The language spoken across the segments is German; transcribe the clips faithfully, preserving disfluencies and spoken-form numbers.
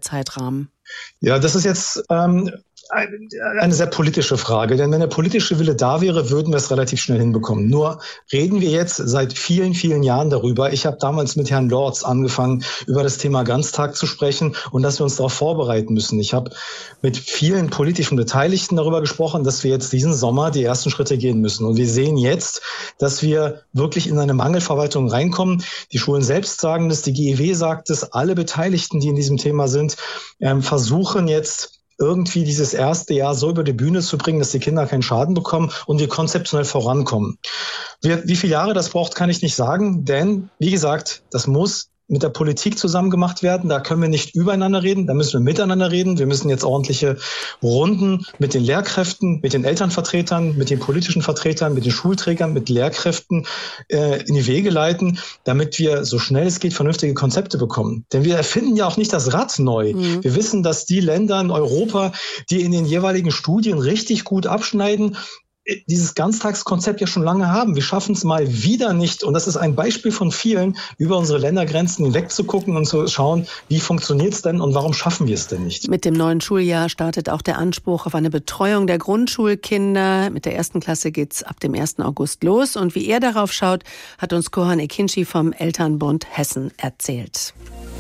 Zeitrahmen? Ja, das ist jetzt ähm, eine sehr politische Frage. Denn wenn der politische Wille da wäre, würden wir es relativ schnell hinbekommen. Nur reden wir jetzt seit vielen, vielen Jahren darüber. Ich habe damals mit Herrn Lorz angefangen, über das Thema Ganztag zu sprechen und dass wir uns darauf vorbereiten müssen. Ich habe mit vielen politischen Beteiligten darüber gesprochen, dass wir jetzt diesen Sommer die ersten Schritte gehen müssen. Und wir sehen jetzt, dass wir wirklich in eine Mangelverwaltung reinkommen. Die Schulen selbst sagen das, die G E W sagt es, alle Beteiligten, die in diesem Thema sind, ähm, versuchen jetzt irgendwie dieses erste Jahr so über die Bühne zu bringen, dass die Kinder keinen Schaden bekommen und wir konzeptionell vorankommen. Wie, wie viele Jahre das braucht, kann ich nicht sagen, denn, wie gesagt, das muss mit der Politik zusammen gemacht werden. Da können wir nicht übereinander reden, da müssen wir miteinander reden. Wir müssen jetzt ordentliche Runden mit den Lehrkräften, mit den Elternvertretern, mit den politischen Vertretern, mit den Schulträgern, mit Lehrkräften äh, in die Wege leiten, damit wir so schnell es geht vernünftige Konzepte bekommen. Denn wir erfinden ja auch nicht das Rad neu. Mhm. Wir wissen, dass die Länder in Europa, die in den jeweiligen Studien richtig gut abschneiden, dieses Ganztagskonzept ja schon lange haben. Wir schaffen es mal wieder nicht. Und das ist ein Beispiel von vielen, über unsere Ländergrenzen hinweg zu gucken und zu schauen, wie funktioniert es denn und warum schaffen wir es denn nicht? Mit dem neuen Schuljahr startet auch der Anspruch auf eine Betreuung der Grundschulkinder. Mit der ersten Klasse geht's ab dem ersten August los. Und wie er darauf schaut, hat uns Kohan Ekinci vom Elternbund Hessen erzählt.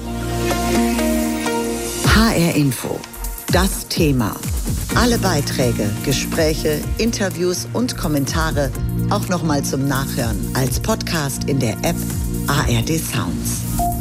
H R Info. Das Thema. Alle Beiträge, Gespräche, Interviews und Kommentare auch nochmal zum Nachhören als Podcast in der App A R D Sounds.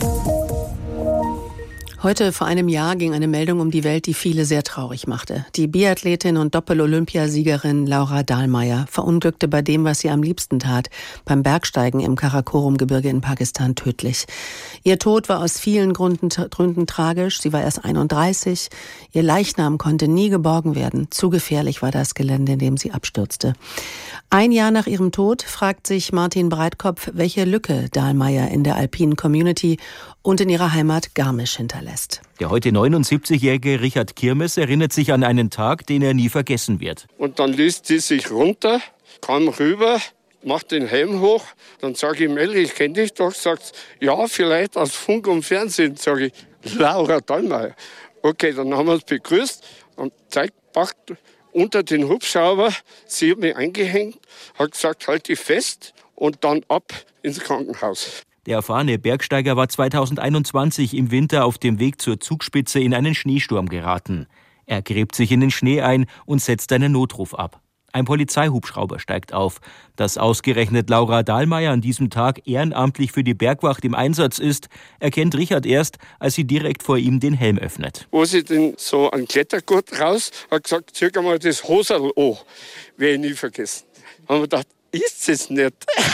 Heute vor einem Jahr ging eine Meldung um die Welt, die viele sehr traurig machte. Die Biathletin und Doppel-Olympiasiegerin Laura Dahlmeier verunglückte bei dem, was sie am liebsten tat, beim Bergsteigen im Karakorum-Gebirge in Pakistan tödlich. Ihr Tod war aus vielen Gründen, Gründen tragisch. Sie war erst einunddreißig. Ihr Leichnam konnte nie geborgen werden. Zu gefährlich war das Gelände, in dem sie abstürzte. Ein Jahr nach ihrem Tod fragt sich Martin Breitkopf, welche Lücke Dahlmeier in der alpinen Community und in ihrer Heimat Garmisch hinterlässt. Der heute neunundsiebzigjährige Richard Kirmes erinnert sich an einen Tag, den er nie vergessen wird. Und dann ließ sie sich runter, kam rüber, macht den Helm hoch. Dann sage ich, Melli, ich kenne dich doch. Sagt, ja, vielleicht aus Funk und Fernsehen. Sage ich, Laura Dahlmeier. Okay, dann haben wir uns begrüßt und zeigt, packt unter den Hubschrauber. Sie hat mich eingehängt, hat gesagt, halt dich fest und dann ab ins Krankenhaus. Der erfahrene Bergsteiger war zweitausendeinundzwanzig im Winter auf dem Weg zur Zugspitze in einen Schneesturm geraten. Er gräbt sich in den Schnee ein und setzt einen Notruf ab. Ein Polizeihubschrauber steigt auf. Dass ausgerechnet Laura Dahlmeier an diesem Tag ehrenamtlich für die Bergwacht im Einsatz ist, erkennt Richard erst, als sie direkt vor ihm den Helm öffnet. Wo sie denn so einen Klettergurt raus, hat gesagt, zieh mal das Hoserl an. Werde ich nie vergessen. Haben wir gedacht, ist es nicht.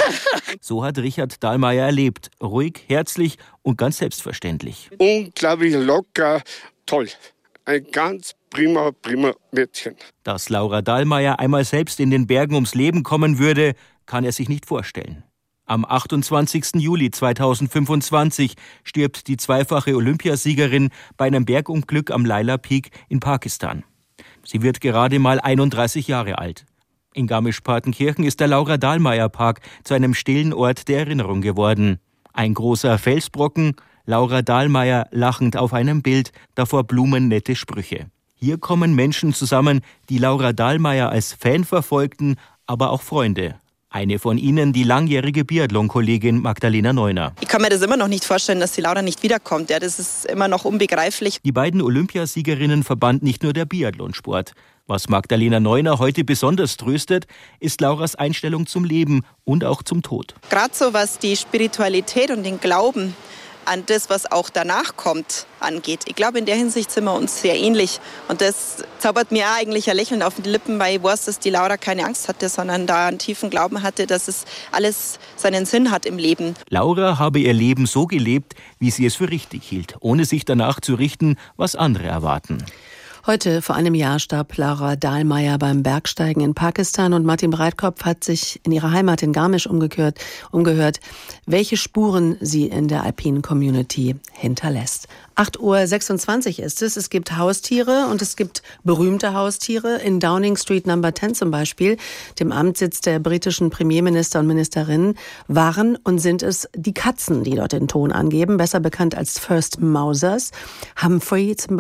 So hat Richard Dahlmeier erlebt. Ruhig, herzlich und ganz selbstverständlich. Unglaublich locker, toll. Ein ganz prima, prima Mädchen. Dass Laura Dahlmeier einmal selbst in den Bergen ums Leben kommen würde, kann er sich nicht vorstellen. Am achtundzwanzigsten Juli zweitausendfünfundzwanzig stirbt die zweifache Olympiasiegerin bei einem Bergunglück am Laila Peak in Pakistan. Sie wird gerade mal einunddreißig Jahre alt. In Garmisch-Partenkirchen ist der Laura-Dahlmeier-Park zu einem stillen Ort der Erinnerung geworden. Ein großer Felsbrocken, Laura Dahlmeier lachend auf einem Bild, davor blumennette Sprüche. Hier kommen Menschen zusammen, die Laura Dahlmeier als Fan verfolgten, aber auch Freunde. Eine von ihnen, die langjährige Biathlon-Kollegin Magdalena Neuner. Ich kann mir das immer noch nicht vorstellen, dass die Laura nicht wiederkommt. Ja, das ist immer noch unbegreiflich. Die beiden Olympiasiegerinnen verband nicht nur der Biathlonsport. Was Magdalena Neuner heute besonders tröstet, ist Lauras Einstellung zum Leben und auch zum Tod. Gerade so was die Spiritualität und den Glauben an das, was auch danach kommt, angeht. Ich glaube, in der Hinsicht sind wir uns sehr ähnlich. Und das zaubert mir auch eigentlich ein Lächeln auf die Lippen, weil ich weiß, dass die Laura keine Angst hatte, sondern da einen tiefen Glauben hatte, dass es alles seinen Sinn hat im Leben. Laura habe ihr Leben so gelebt, wie sie es für richtig hielt, ohne sich danach zu richten, was andere erwarten. Heute vor einem Jahr starb Laura Dahlmeier beim Bergsteigen in Pakistan und Martin Breitkopf hat sich in ihrer Heimat in Garmisch umgehört, umgehört, welche Spuren sie in der alpinen Community hinterlässt. acht Uhr sechsundzwanzig ist es. Es gibt Haustiere und es gibt berühmte Haustiere. In Downing Street Number zehn zum Beispiel, dem Amtssitz der britischen Premierminister und Ministerinnen, waren und sind es die Katzen, die dort den Ton angeben, besser bekannt als First Mousers. Humphrey zum